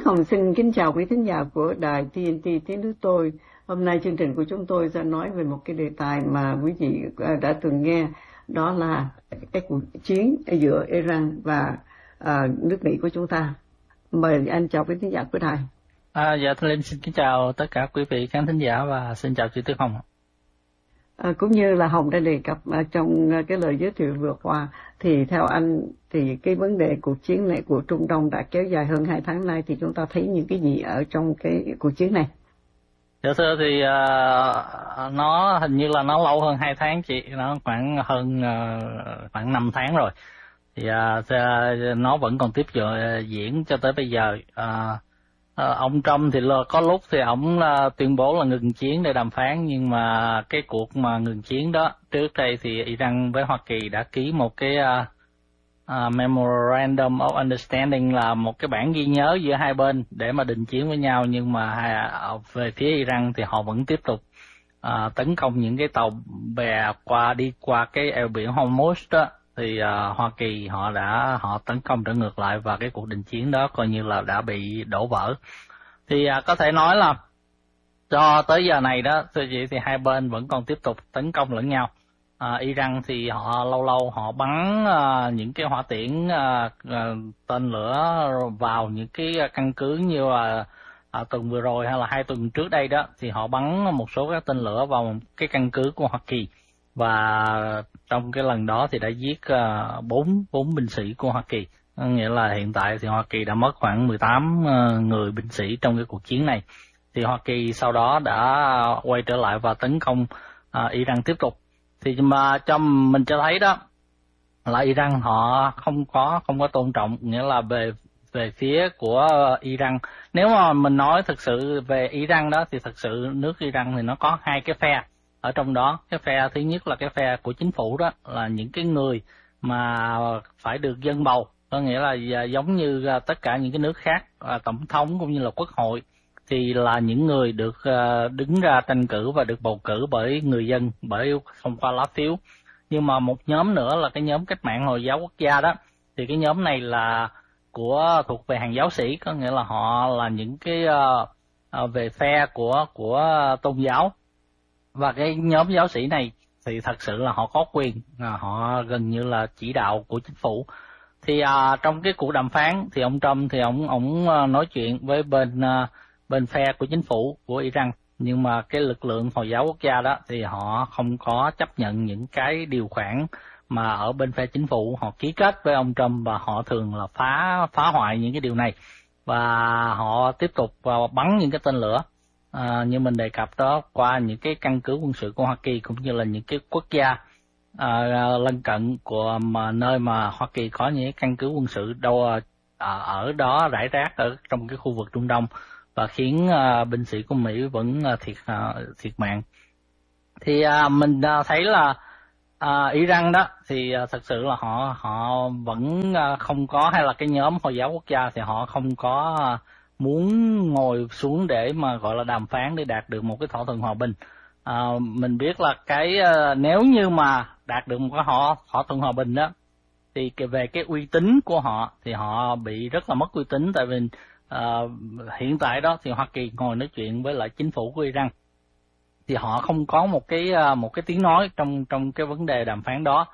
Đức Hồng xin kính chào quý thính giả của đài TNT Tiếng Nước Tôi. Hôm nay chương trình của chúng tôi sẽ nói về một cái đề tài mà quý vị đã từng nghe, đó là cái cuộc chiến giữa Iran và nước Mỹ của chúng ta. Mời anh chào quý thính giả của đài. Dạ, Linh xin kính chào tất cả quý vị khán thính giả và xin chào chị Tuyết Hồng. Cũng như là Hồng đã đề cập trong cái lời giới thiệu vừa qua, thì theo anh thì cái vấn đề cuộc chiến này của Trung Đông đã kéo dài hơn 2 tháng nay, thì chúng ta thấy những cái gì ở trong cái cuộc chiến này? Dạ thưa, thì nó hình như là nó lâu hơn 2 tháng chị, nó khoảng hơn khoảng 5 tháng rồi. Thì nó vẫn còn tiếp diễn cho tới bây giờ. Ông Trump thì có lúc thì ông tuyên bố là ngừng chiến để đàm phán, nhưng mà cái cuộc mà ngừng chiến đó, trước đây thì Iran với Hoa Kỳ đã ký một cái Memorandum of Understanding, là một cái bản ghi nhớ giữa hai bên để mà đình chiến với nhau, nhưng mà về phía Iran thì họ vẫn tiếp tục tấn công những cái tàu bè đi qua cái eo biển Hormuz đó. Thì Hoa Kỳ họ tấn công trở ngược lại, và cái cuộc đình chiến đó coi như là đã bị đổ vỡ. Thì có thể nói là cho tới giờ này đó thưa chị, thì hai bên vẫn còn tiếp tục tấn công lẫn nhau. Iran thì họ lâu lâu họ bắn những cái hỏa tiễn tên lửa vào những cái căn cứ, như là tuần vừa rồi hay là 2 tuần trước đây đó, thì họ bắn một số các tên lửa vào cái căn cứ của Hoa Kỳ. Và trong cái lần đó thì đã giết 4 binh sĩ của Hoa Kỳ. Nghĩa là hiện tại thì Hoa Kỳ đã mất khoảng 18 người binh sĩ trong cái cuộc chiến này. Thì Hoa Kỳ sau đó đã quay trở lại và tấn công Iran tiếp tục. Thì mà cho mình cho thấy đó là Iran họ không có tôn trọng, nghĩa là về phía của Iran. Nếu mà mình nói thực sự về Iran đó, thì thực sự nước Iran thì nó có 2 cái phe ở trong đó. Cái phe thứ nhất là cái phe của chính phủ, đó là những cái người mà phải được dân bầu, có nghĩa là giống như tất cả những cái nước khác, tổng thống cũng như là quốc hội thì là những người được đứng ra tranh cử và được bầu cử bởi người dân, bởi thông qua lá phiếu. Nhưng mà một nhóm nữa là cái nhóm cách mạng Hồi giáo quốc gia đó, thì cái nhóm này là thuộc về hàng giáo sĩ, có nghĩa là họ là những cái về phe của tôn giáo. Và cái nhóm giáo sĩ này thì thật sự là họ có quyền, họ gần như là chỉ đạo của chính phủ. Thì trong cái cuộc đàm phán thì ông Trump thì ông nói chuyện với bên phe của chính phủ của Iran, nhưng mà cái lực lượng Hồi giáo quốc gia đó thì họ không có chấp nhận những cái điều khoản mà ở bên phe chính phủ họ ký kết với ông Trump, và họ thường là phá hoại những cái điều này, và họ tiếp tục bắn những cái tên lửa như mình đề cập đó qua những cái căn cứ quân sự của Hoa Kỳ, cũng như là những cái quốc gia lân cận của nơi mà Hoa Kỳ có những cái căn cứ quân sự ở đó rải rác ở trong cái khu vực Trung Đông, và khiến binh sĩ của Mỹ vẫn thiệt mạng. Thì mình thấy là Iran đó thì thật sự là họ vẫn không có, hay là cái nhóm Hồi giáo quốc gia thì họ không có muốn ngồi xuống để mà gọi là đàm phán để đạt được một cái thỏa thuận hòa bình. Mình biết là nếu như mà đạt được một cái thỏa thuận hòa bình đó, thì về cái uy tín của họ thì họ bị rất là mất uy tín. Tại vì hiện tại đó thì Hoa Kỳ ngồi nói chuyện với lại chính phủ của Iran thì họ không có một cái tiếng nói trong cái vấn đề đàm phán đó.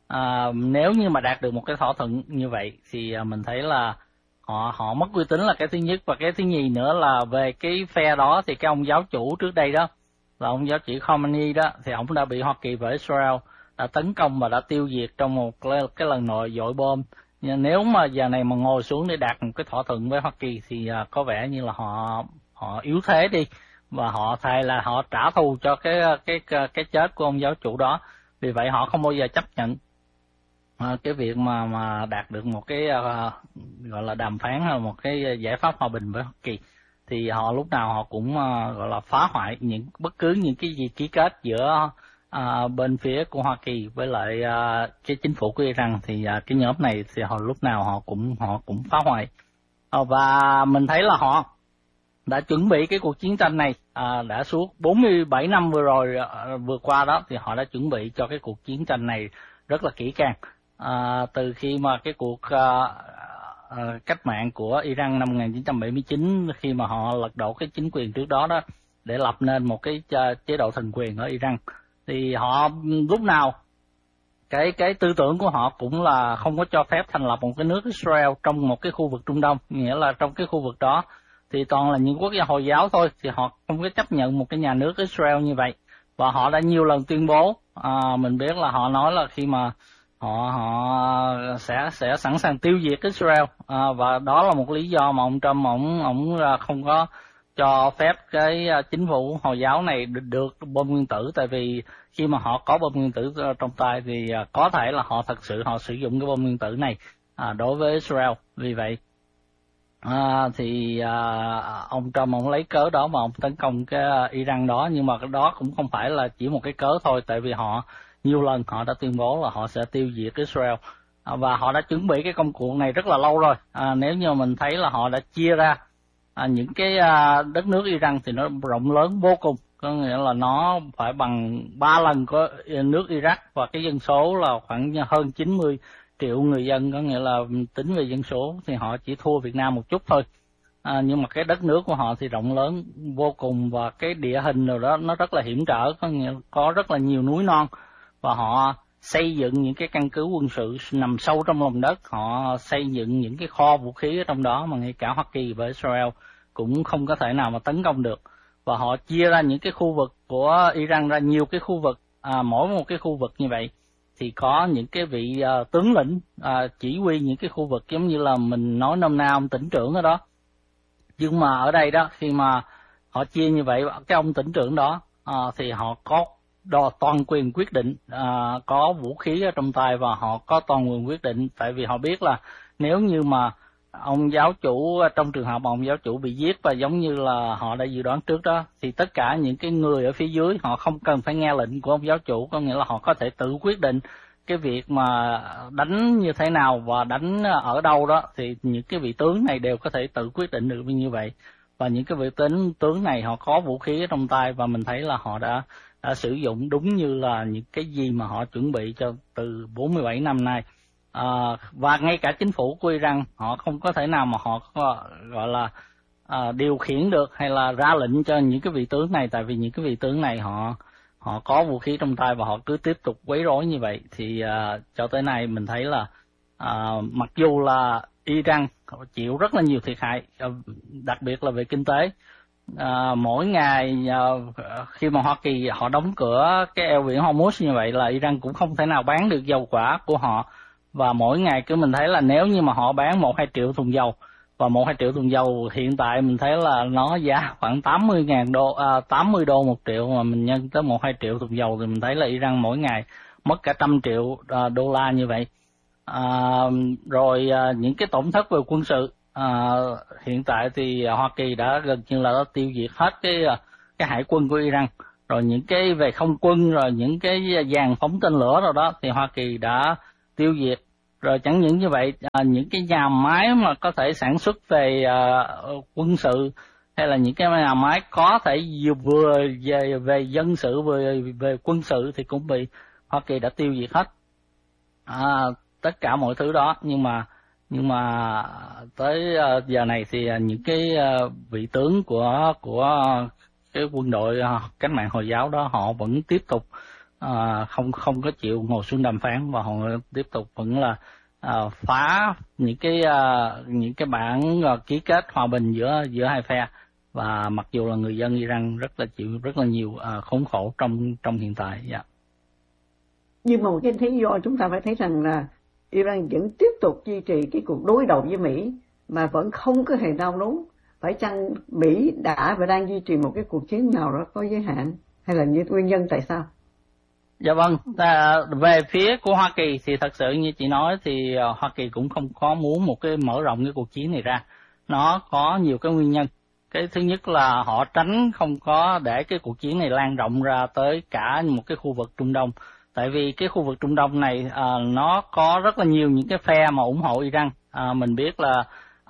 Nếu như mà đạt được một cái thỏa thuận như vậy thì mình thấy là họ mất uy tín là cái thứ nhất. Và cái thứ nhì nữa là về cái phe đó thì cái ông giáo chủ trước đây đó là ông giáo chủ Khomeini đó, thì ông đã bị Hoa Kỳ và Israel đã tấn công và đã tiêu diệt trong một cái lần nội dội bom. Nhưng nếu mà giờ này mà ngồi xuống để đạt một cái thỏa thuận với Hoa Kỳ thì có vẻ như là họ yếu thế đi, và họ thề là họ trả thù cho cái chết của ông giáo chủ đó. Vì vậy họ không bao giờ chấp nhận cái việc mà đạt được một cái gọi là đàm phán hay một cái giải pháp hòa bình với Hoa Kỳ. Thì họ lúc nào họ cũng gọi là phá hoại bất cứ những cái gì ký kết giữa bên phía của Hoa Kỳ với lại cái chính phủ của Iran. Thì cái nhóm này thì lúc nào họ cũng phá hoại. Và mình thấy là họ đã chuẩn bị cái cuộc chiến tranh này đã suốt 47 năm vừa qua đó, thì họ đã chuẩn bị cho cái cuộc chiến tranh này rất là kỹ càng. Từ khi mà cái cuộc cách mạng của Iran năm 1979 khi mà họ lật đổ cái chính quyền trước đó đó để lập nên một cái chế độ thần quyền ở Iran. Thì họ lúc nào cái tư tưởng của họ cũng là không có cho phép thành lập một cái nước Israel trong một cái khu vực Trung Đông, nghĩa là trong cái khu vực đó thì toàn là những quốc gia Hồi giáo thôi, thì họ không có chấp nhận một cái nhà nước Israel như vậy. Và họ đã nhiều lần tuyên bố, mình biết là họ nói là khi mà họ sẽ sẵn sàng tiêu diệt Israel, và đó là một lý do mà ông Trump ông không có cho phép cái chính phủ Hồi giáo này được bom nguyên tử, tại vì khi mà họ có bom nguyên tử trong tay thì có thể là họ thật sự họ sử dụng cái bom nguyên tử này đối với Israel. Vì vậy ông Trump ông lấy cớ đó mà ông tấn công cái Iran đó, nhưng mà cái đó cũng không phải là chỉ một cái cớ thôi, tại vì họ nhiều lần họ đã tuyên bố là họ sẽ tiêu diệt Israel, và họ đã chuẩn bị cái công cuộc này rất là lâu rồi. Nếu như mình thấy là họ đã chia ra những cái đất nước Iran thì nó rộng lớn vô cùng, có nghĩa là nó phải bằng 3 lần của nước Iraq, và cái dân số là khoảng hơn 90 triệu người dân, có nghĩa là tính về dân số thì họ chỉ thua Việt Nam một chút thôi. Nhưng mà cái đất nước của họ thì rộng lớn vô cùng, và cái địa hình rồi đó nó rất là hiểm trở, có nghĩa có rất là nhiều núi non, và họ xây dựng những cái căn cứ quân sự nằm sâu trong lòng đất, họ xây dựng những cái kho vũ khí ở trong đó mà ngay cả Hoa Kỳ và Israel cũng không có thể nào mà tấn công được. Và họ chia ra những cái khu vực của Iran ra nhiều cái khu vực, mỗi một cái khu vực như vậy thì có những cái vị tướng lĩnh chỉ huy những cái khu vực, giống như là mình nói nôm na ông tỉnh trưởng ở đó. Nhưng mà ở đây đó, khi mà họ chia như vậy, cái ông tỉnh trưởng đó thì họ có toàn quyền quyết định, có vũ khí ở trong tay và họ có toàn quyền quyết định, tại vì họ biết là nếu như mà ông giáo chủ, trong trường hợp mà ông giáo chủ bị giết và giống như là họ đã dự đoán trước đó, thì tất cả những cái người ở phía dưới họ không cần phải nghe lệnh của ông giáo chủ, có nghĩa là họ có thể tự quyết định cái việc mà đánh như thế nào và đánh ở đâu đó, thì những cái vị tướng này đều có thể tự quyết định được như vậy. Và những cái vị tướng này họ có vũ khí ở trong tay, và mình thấy là họ đã sử dụng đúng như là những cái gì mà họ chuẩn bị cho từ 47 năm nay. Và ngay cả chính phủ của Iran họ không có thể nào mà họ gọi là điều khiển được hay là ra lệnh cho những cái vị tướng này, tại vì những cái vị tướng này họ có vũ khí trong tay và họ cứ tiếp tục quấy rối như vậy. Thì cho tới nay mình thấy là mặc dù là Iran chịu rất là nhiều thiệt hại, đặc biệt là về kinh tế. Mỗi ngày khi mà Hoa Kỳ họ đóng cửa cái eo biển Hormuz như vậy là Iran cũng không thể nào bán được dầu quả của họ, và mỗi ngày cứ mình thấy là nếu như mà họ bán 1-2 triệu thùng dầu, và 1-2 triệu thùng dầu hiện tại mình thấy là nó giá khoảng 80 đô 1 triệu, mà mình nhân tới 1-2 triệu thùng dầu thì mình thấy là Iran mỗi ngày mất cả 100 triệu đô la như vậy. Rồi những cái tổn thất về quân sự, hiện tại thì Hoa Kỳ đã gần như là đã tiêu diệt hết cái hải quân của Iran. Rồi những cái về không quân, rồi những cái dàn phóng tên lửa rồi đó thì Hoa Kỳ đã tiêu diệt. Rồi chẳng những như vậy, những cái nhà máy mà có thể sản xuất về quân sự, hay là những cái nhà máy có thể vừa về dân sự vừa về quân sự thì cũng bị Hoa Kỳ đã tiêu diệt hết. Tất cả mọi thứ đó, nhưng mà tới giờ này thì những cái vị tướng của cái quân đội cách mạng Hồi giáo đó họ vẫn tiếp tục không có chịu ngồi xuống đàm phán, và họ tiếp tục vẫn là phá những cái bản ký kết hòa bình giữa hai phe. Và mặc dù là người dân Iran chịu rất là nhiều khốn khổ trong hiện tại. Nhưng mà một cái lý do chúng ta phải thấy rằng là Iran vẫn tiếp tục duy trì cái cuộc đối đầu với Mỹ mà vẫn không có hề nao núng. Phải chăng Mỹ đã và đang duy trì một cái cuộc chiến nào đó có giới hạn, hay là những nguyên nhân tại sao? Dạ vâng, về phía của Hoa Kỳ thì thật sự như chị nói thì Hoa Kỳ cũng không có muốn một cái mở rộng cái cuộc chiến này ra. Nó có nhiều cái nguyên nhân. Cái thứ nhất là họ tránh không có để cái cuộc chiến này lan rộng ra tới cả một cái khu vực Trung Đông. Tại vì cái khu vực Trung Đông này nó có rất là nhiều những cái phe mà ủng hộ Iran. Mình biết là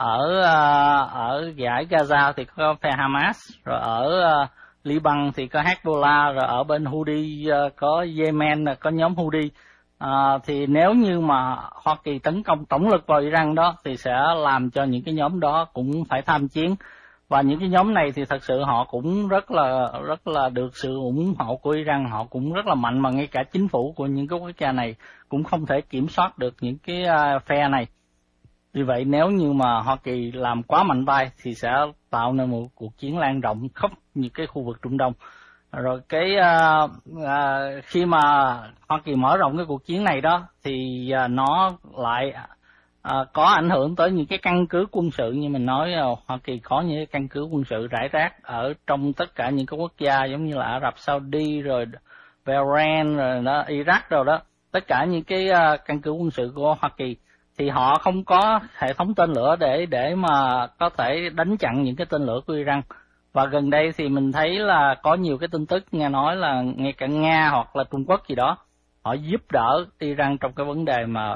ở giải Gaza thì có phe Hamas, rồi ở Liban thì có Hezbollah, rồi ở bên Houthi có Yemen có nhóm Houthi. Thì nếu như mà Hoa Kỳ tấn công tổng lực vào Iran đó thì sẽ làm cho những cái nhóm đó cũng phải tham chiến, và những cái nhóm này thì thật sự họ cũng rất là được sự ủng hộ của Iran, họ cũng rất là mạnh, mà ngay cả chính phủ của những cái quốc gia này cũng không thể kiểm soát được những cái phe này. Vì vậy nếu như mà Hoa Kỳ làm quá mạnh tay thì sẽ tạo nên một cuộc chiến lan rộng khắp những cái khu vực Trung Đông. Rồi khi mà Hoa Kỳ mở rộng cái cuộc chiến này đó thì nó lại có ảnh hưởng tới những cái căn cứ quân sự. Như mình nói, Hoa Kỳ có những cái căn cứ quân sự rải rác ở trong tất cả những cái quốc gia giống như là Ả Rập Saudi, rồi Bahrain, rồi đó, Iraq rồi đó. Tất cả những cái căn cứ quân sự của Hoa Kỳ thì họ không có hệ thống tên lửa để mà có thể đánh chặn những cái tên lửa của Iran. Và gần đây thì mình thấy là có nhiều cái tin tức nghe nói là ngay cả Nga hoặc là Trung Quốc gì đó họ giúp đỡ Iran trong cái vấn đề mà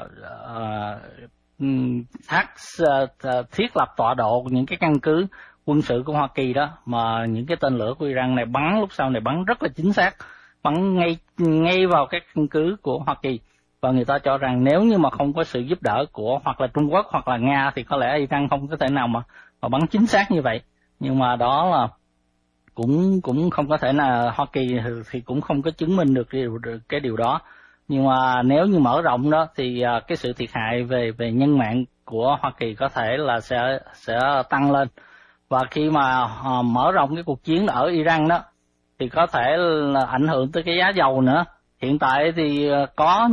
thiết lập tọa độ những cái căn cứ quân sự của Hoa Kỳ đó, mà những cái tên lửa của Iran này bắn lúc sau này bắn rất là chính xác, bắn ngay vào các căn cứ của Hoa Kỳ. Và người ta cho rằng nếu như mà không có sự giúp đỡ của hoặc là Trung Quốc hoặc là Nga thì có lẽ Iran không có thể nào mà bắn chính xác như vậy. Nhưng mà đó là cũng không có thể là Hoa Kỳ thì cũng không có chứng minh được cái điều đó. Nhưng mà nếu như mở rộng đó thì cái sự thiệt hại về nhân mạng của Hoa Kỳ có thể là sẽ tăng lên. Và khi mà mở rộng cái cuộc chiến ở Iran đó thì có thể là ảnh hưởng tới cái giá dầu nữa. Hiện tại thì có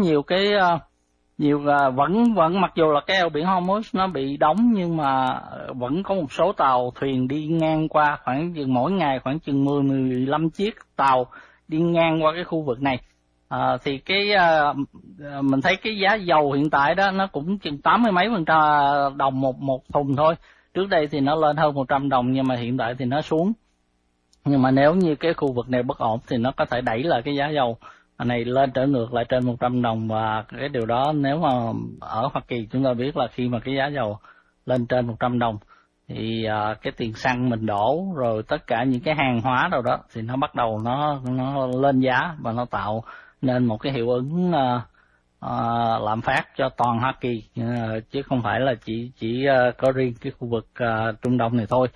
vẫn mặc dù là cái eo biển Hormuz nó bị đóng, nhưng mà vẫn có một số tàu thuyền đi ngang qua, khoảng chừng mỗi ngày khoảng chừng 10-15 chiếc tàu đi ngang qua cái khu vực này. Thì mình thấy cái giá dầu hiện tại đó nó cũng chừng 80 mấy % đồng một thùng thôi. Trước đây thì nó lên hơn 100 đồng, nhưng mà hiện tại thì nó xuống. Nhưng mà nếu như cái khu vực này bất ổn thì nó có thể đẩy lại cái giá dầu này lên trở ngược lại trên 100 đồng. Và cái điều đó nếu mà ở Hoa Kỳ chúng ta biết là khi mà cái giá dầu lên trên 100 đồng thì cái tiền xăng mình đổ rồi tất cả những cái hàng hóa đâu đó thì nó bắt đầu nó lên giá, và nó tạo nên một cái hiệu ứng lạm phát cho toàn Hoa Kỳ, chứ không phải là chỉ có riêng cái khu vực Trung Đông này thôi.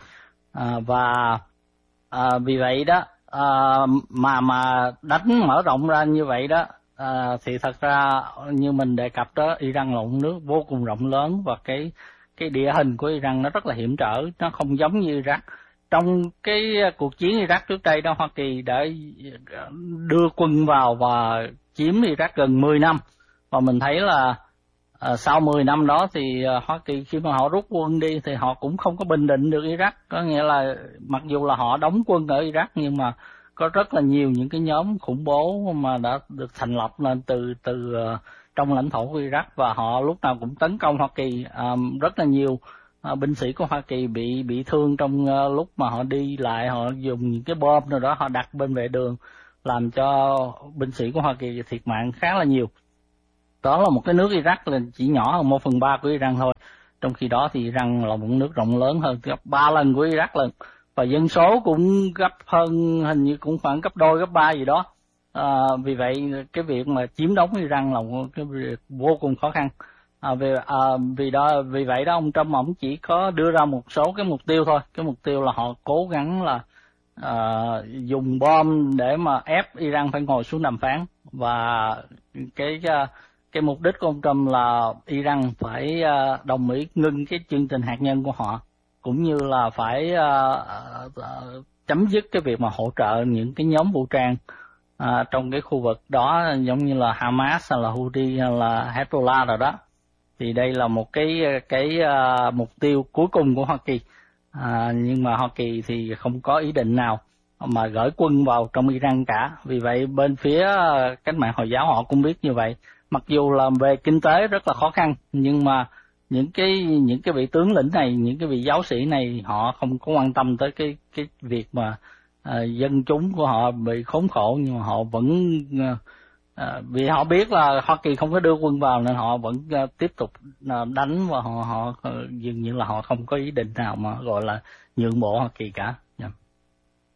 Vì vậy đó mà đánh mở rộng ra như vậy đó thì thật ra như mình đề cập đó, Iran là một nước vô cùng rộng lớn, và cái địa hình của Iran nó rất là hiểm trở, nó không giống như Iraq. Trong cái cuộc chiến Iraq trước đây đó, Hoa Kỳ đã đưa quân vào và chiếm Iraq gần 10 năm, và mình thấy là sau 10 năm đó thì Hoa Kỳ khi mà họ rút quân đi thì họ cũng không có bình định được Iraq. Có nghĩa là mặc dù là họ đóng quân ở Iraq, nhưng mà có rất là nhiều những cái nhóm khủng bố mà đã được thành lập lên từ trong lãnh thổ của Iraq, và họ lúc nào cũng tấn công Hoa Kỳ. Rất là nhiều binh sĩ của Hoa Kỳ bị thương trong lúc mà họ đi lại, họ dùng những cái bom nào đó họ đặt bên vệ đường, làm cho binh sĩ của Hoa Kỳ thiệt mạng khá là nhiều. Đó là một cái nước Iraq là chỉ nhỏ hơn 1/3 của Iran thôi. Trong khi đó thì Iran là một nước rộng lớn hơn gấp 3 lần của Iraq lần, và dân số cũng gấp hơn, hình như cũng khoảng gấp đôi gấp 3 gì đó. Vì vậy cái việc mà chiếm đóng Iran là một cái việc vô cùng khó khăn. Vì vậy đó ông Trump ông chỉ có đưa ra một số cái mục tiêu thôi. Cái mục tiêu là họ cố gắng là dùng bom để mà ép Iran phải ngồi xuống đàm phán, và cái mục đích của ông Trump là Iran phải đồng ý ngưng cái chương trình hạt nhân của họ, cũng như là phải chấm dứt cái việc mà hỗ trợ những cái nhóm vũ trang trong cái khu vực đó, giống như là Hamas hay là Houthi hay là Hezbollah rồi đó. Thì đây là một cái mục tiêu cuối cùng của Hoa Kỳ. Nhưng mà Hoa Kỳ thì không có ý định nào mà gửi quân vào trong Iran cả. Vì vậy bên phía cách mạng Hồi giáo họ cũng biết như vậy. Mặc dù là về kinh tế rất là khó khăn, nhưng mà những cái vị tướng lĩnh này, những cái vị giáo sĩ này, họ không có quan tâm tới cái việc mà dân chúng của họ bị khốn khổ, nhưng mà họ vẫn vì họ biết là Hoa Kỳ không có đưa quân vào nên họ vẫn tiếp tục đánh, và họ dường như là họ không có ý định nào mà gọi là nhượng bộ Hoa Kỳ cả.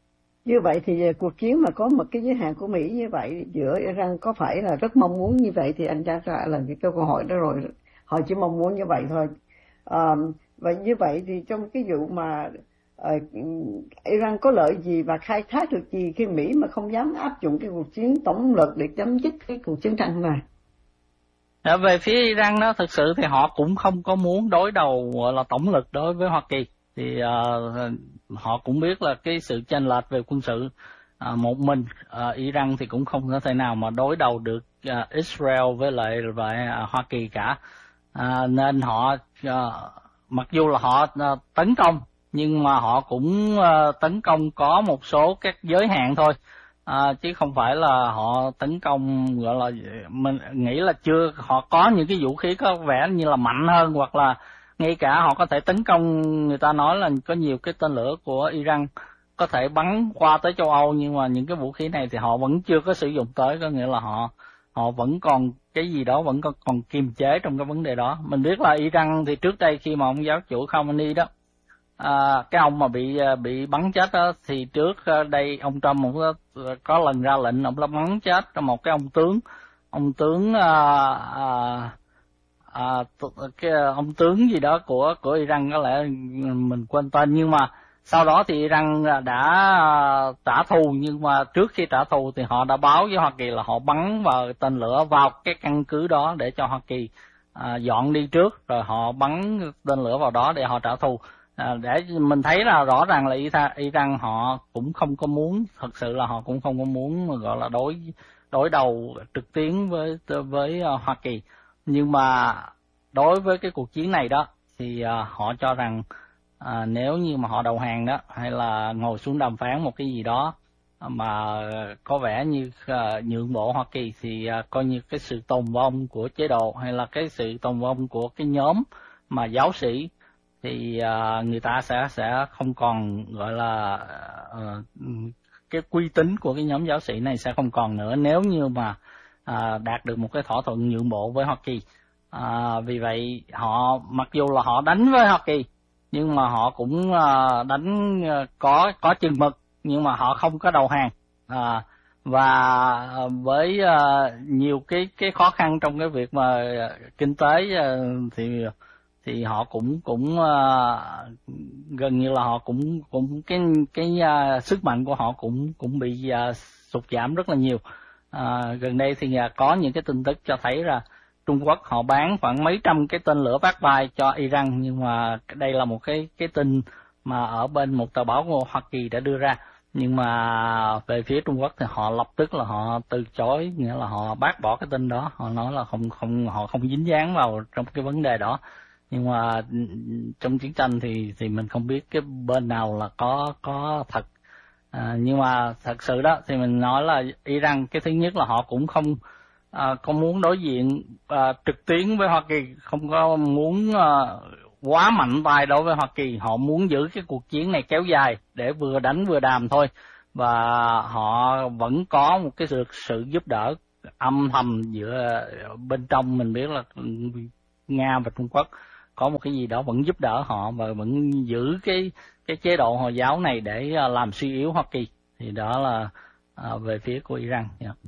Như vậy thì cuộc chiến mà có một cái giới hạn của Mỹ như vậy giữa Iran có phải là rất mong muốn như vậy, thì anh trả lời cái câu hỏi đó rồi, họ chỉ mong muốn như vậy thôi. Và như vậy thì trong cái vụ mà Iran có lợi gì và khai thác được gì khi Mỹ mà không dám áp dụng cái cuộc chiến tổng lực để chấm dứt cái cuộc chiến tranh này? Về phía Iran đó, thực sự thì họ cũng không có muốn đối đầu gọi là tổng lực đối với Hoa Kỳ. Thì họ cũng biết là cái sự chênh lệch về quân sự, một mình Iran thì cũng không có thể nào mà đối đầu được Israel với lại Hoa Kỳ cả. Nên họ mặc dù là họ tấn công, nhưng mà họ cũng tấn công có một số các giới hạn thôi, chứ không phải là họ tấn công gọi là mình nghĩ là chưa họ có những cái vũ khí có vẻ như là mạnh hơn, hoặc là ngay cả họ có thể tấn công. Người ta nói là có nhiều cái tên lửa của Iran có thể bắn qua tới châu Âu, nhưng mà những cái vũ khí này thì họ vẫn chưa có sử dụng tới, có nghĩa là họ vẫn còn cái gì đó, vẫn còn kiềm chế trong cái vấn đề đó. Mình biết là Iran thì trước đây khi mà ông giáo chủ Khamenei đó, cái ông mà bị bắn chết đó, thì trước đây ông Trump cũng có lần ra lệnh ông đã bắn chết một cái ông tướng cái ông tướng gì đó của Iran, có lẽ mình quên tên, nhưng mà sau đó thì Iran đã trả thù. Nhưng mà trước khi trả thù thì họ đã báo với Hoa Kỳ là họ bắn vào tên lửa vào cái căn cứ đó để cho Hoa Kỳ dọn đi trước, rồi họ bắn tên lửa vào đó để họ trả thù. Để mình thấy là rõ ràng là Iran họ cũng không có muốn, thật sự là họ cũng không có muốn gọi là đối đầu trực tiếp với Hoa Kỳ. Nhưng mà đối với cái cuộc chiến này đó thì họ cho rằng nếu như mà họ đầu hàng đó, hay là ngồi xuống đàm phán một cái gì đó mà có vẻ như nhượng bộ Hoa Kỳ, thì coi như cái sự tồn vong của chế độ, hay là cái sự tồn vong của cái nhóm mà giáo sĩ, thì người ta sẽ không còn gọi là cái uy tín của cái nhóm giáo sĩ này sẽ không còn nữa, nếu như mà đạt được một cái thỏa thuận nhượng bộ với Hoa Kỳ. Vì vậy họ mặc dù là họ đánh với Hoa Kỳ, nhưng mà họ cũng đánh có chừng mực, nhưng mà họ không có đầu hàng. Và với nhiều cái khó khăn trong cái việc mà kinh tế, thì họ cũng gần như là họ cũng cái sức mạnh của họ cũng bị sụt giảm rất là nhiều. Gần đây thì có những cái tin tức cho thấy là Trung Quốc họ bán khoảng mấy trăm cái tên lửa Vác Vai cho Iran, nhưng mà đây là một cái tin mà ở bên một tờ báo của Hoa Kỳ đã đưa ra. Nhưng mà về phía Trung Quốc thì họ lập tức là họ từ chối, nghĩa là họ bác bỏ cái tin đó, họ nói là họ không dính dáng vào trong cái vấn đề đó. Nhưng mà trong chiến tranh thì mình không biết cái bên nào là có thật. Nhưng mà thật sự đó thì mình nói là Iran, cái thứ nhất là họ cũng không có muốn đối diện trực tuyến với Hoa Kỳ, không có muốn quá mạnh tay đối với Hoa Kỳ. Họ muốn giữ cái cuộc chiến này kéo dài để vừa đánh vừa đàm thôi, và họ vẫn có một cái sự giúp đỡ âm thầm giữa bên trong. Mình biết là Nga và Trung Quốc có một cái gì đó vẫn giúp đỡ họ, và vẫn giữ cái chế độ Hồi giáo này để làm suy yếu Hoa Kỳ. Thì đó là về phía của Iran.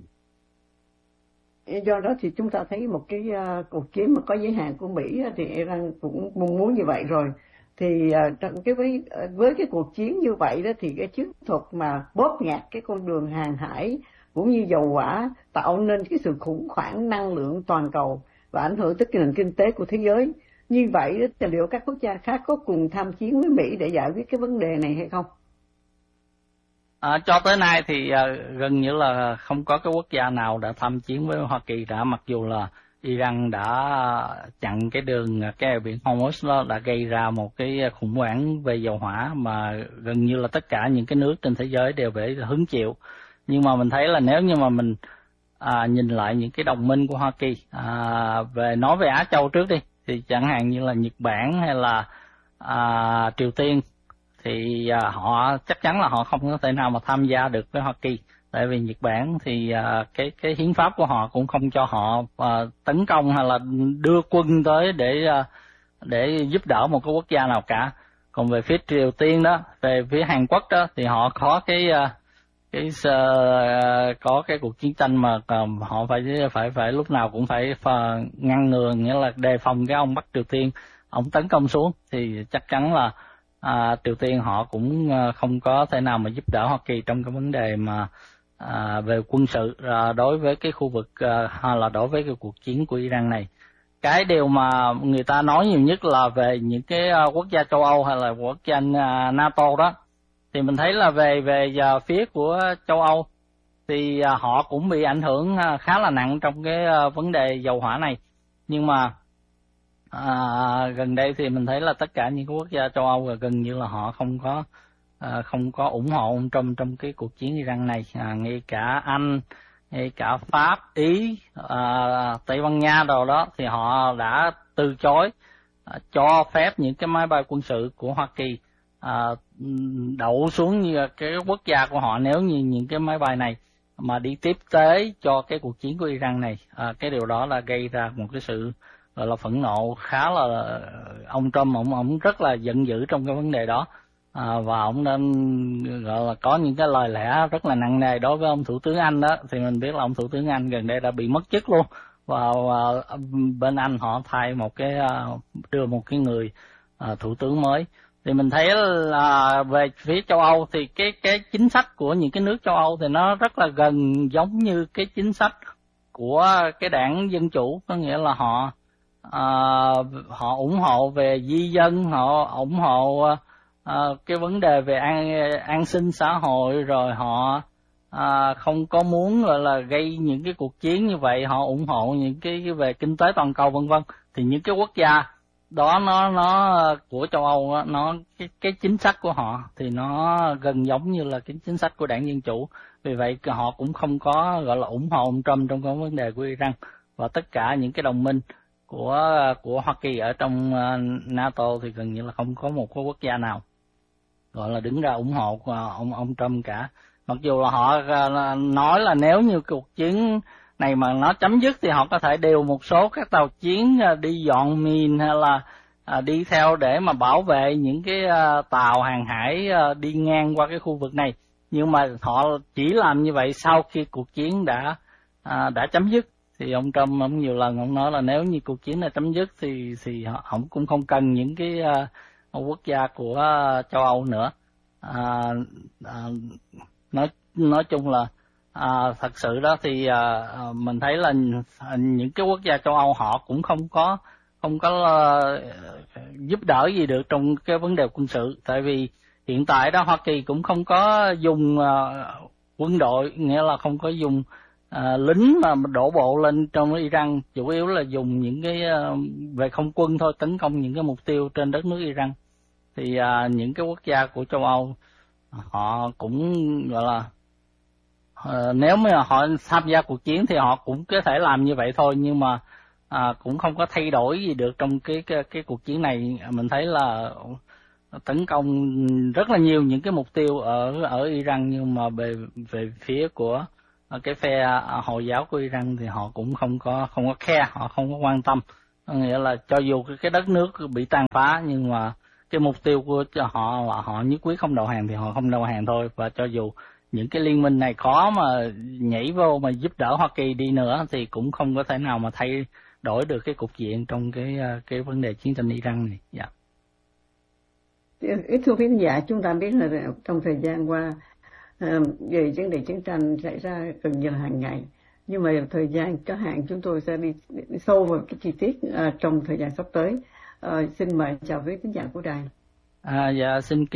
Do đó thì chúng ta thấy một cái cuộc chiến mà có giới hạn của Mỹ thì Iran cũng mong muốn như vậy rồi. Thì với cái cuộc chiến như vậy đó, thì cái chiến thuật mà bóp nghẹt cái con đường hàng hải cũng như dầu hỏa tạo nên cái sự khủng hoảng năng lượng toàn cầu và ảnh hưởng tới cái nền kinh tế của thế giới. Như vậy thì liệu các quốc gia khác có cùng tham chiến với Mỹ để giải quyết cái vấn đề này hay không? Cho tới nay thì gần như là không có cái quốc gia nào đã tham chiến với Hoa Kỳ đã, mặc dù là Iran đã chặn cái eo biển Hormuz đó, đã gây ra một cái khủng hoảng về dầu hỏa mà gần như là tất cả những cái nước trên thế giới đều phải hứng chịu. Nhưng mà mình thấy là nếu như mà mình nhìn lại những cái đồng minh của Hoa Kỳ, nói về Á Châu trước đi, thì chẳng hạn như là Nhật Bản hay là Triều Tiên, thì họ chắc chắn là họ không có thể nào mà tham gia được với Hoa Kỳ, tại vì Nhật Bản thì cái hiến pháp của họ cũng không cho họ tấn công hay là đưa quân tới để giúp đỡ một cái quốc gia nào cả. Còn về phía Triều Tiên đó, về phía Hàn Quốc đó, thì họ có có cái cuộc chiến tranh mà họ phải lúc nào cũng phải ngăn ngừa, nghĩa là đề phòng cái ông Bắc Triều Tiên ông tấn công xuống, thì chắc chắn là Triều Tiên họ cũng không có thể nào mà giúp đỡ Hoa Kỳ trong cái vấn đề mà về quân sự đối với cái khu vực hay là đối với cái cuộc chiến của Iran này. Cái điều mà người ta nói nhiều nhất là về những cái quốc gia châu Âu hay là quốc gia NATO đó, thì mình thấy là về phía của châu Âu thì họ cũng bị ảnh hưởng khá là nặng trong cái vấn đề dầu hỏa này. Nhưng mà gần đây thì mình thấy là tất cả những quốc gia châu Âu gần như là họ không có ủng hộ ông Trump trong cái cuộc chiến Iran này. Ngay cả Anh, ngay cả Pháp, Ý, Tây Ban Nha đồ đó thì họ đã từ chối cho phép những cái máy bay quân sự của Hoa Kỳ đậu xuống như cái quốc gia của họ nếu như những cái máy bay này mà đi tiếp tế cho cái cuộc chiến của Iran này. Cái điều đó là gây ra một cái sự gọi là phẫn nộ khá là, ông Trump ông rất là giận dữ trong cái vấn đề đó, và ông nên gọi là có những cái lời lẽ rất là nặng nề đối với ông thủ tướng Anh đó. Thì mình biết là ông thủ tướng Anh gần đây đã bị mất chức luôn, và bên Anh họ thay một cái đưa một cái người thủ tướng mới. Thì mình thấy là về phía châu Âu thì cái chính sách của những cái nước châu Âu thì nó rất là gần giống như cái chính sách của cái đảng Dân Chủ, có nghĩa là họ ủng hộ về di dân, họ ủng hộ cái vấn đề về an sinh xã hội, rồi họ không có muốn gọi là gây những cái cuộc chiến như vậy, họ ủng hộ những cái về kinh tế toàn cầu vân vân. Thì những cái quốc gia đó nó của châu Âu đó, nó cái chính sách của họ thì nó gần giống như là cái chính sách của đảng Dân Chủ. Vì vậy họ cũng không có gọi là ủng hộ ông Trump trong cái vấn đề của Iran. Và tất cả những cái đồng minh của Hoa Kỳ ở trong NATO thì gần như là không có một cái quốc gia nào gọi là đứng ra ủng hộ ông Trump cả. Mặc dù là họ nói là nếu như cuộc chiến này mà nó chấm dứt thì họ có thể điều một số các tàu chiến đi dọn mìn hay là đi theo để mà bảo vệ những cái tàu hàng hải đi ngang qua cái khu vực này. Nhưng mà họ chỉ làm như vậy sau khi cuộc chiến đã chấm dứt. Thì ông Trump ông nhiều lần ông nói là nếu như cuộc chiến này chấm dứt thì họ cũng không cần những cái quốc gia của châu Âu nữa. Nói chung là thật sự đó thì mình thấy là những cái quốc gia châu Âu họ cũng không có giúp đỡ gì được trong cái vấn đề quân sự. Tại vì hiện tại đó Hoa Kỳ cũng không có dùng quân đội, nghĩa là không có dùng lính mà đổ bộ lên trong Iran, chủ yếu là dùng những cái về không quân thôi, tấn công những cái mục tiêu trên đất nước Iran. Thì những cái quốc gia của châu Âu họ cũng gọi là nếu mà họ tham gia cuộc chiến thì họ cũng có thể làm như vậy thôi, nhưng mà cũng không có thay đổi gì được trong cái cuộc chiến này. Mình thấy là tấn công rất là nhiều những cái mục tiêu ở Iran, nhưng mà về phía của cái phe Hồi giáo của Iran thì họ cũng không có care, họ không có quan tâm. Nghĩa là cho dù cái đất nước bị tàn phá nhưng mà cái mục tiêu của họ là họ nhất quyết không đầu hàng thì họ không đầu hàng thôi. Và cho dù những cái liên minh này có mà nhảy vô mà giúp đỡ Hoa Kỳ đi nữa thì cũng không có thể nào mà thay đổi được cái cục diện trong cái vấn đề chiến tranh Iran này. Dạ. Thưa quý khán giả, chúng ta biết là trong thời gian qua về vấn đề chiến tranh xảy ra gần như là hàng ngày, nhưng mà thời gian có hạn chúng tôi sẽ đi sâu vào cái chi tiết trong thời gian sắp tới. Xin mời chào quý khán giả của đài. Dạ, xin